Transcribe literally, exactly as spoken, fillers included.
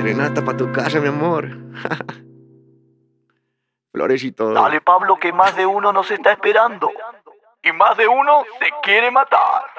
serenata para tu casa, mi amor. Flores y todo. Dale, Pablo, que más de uno nos está esperando. Y más de uno se quiere matar.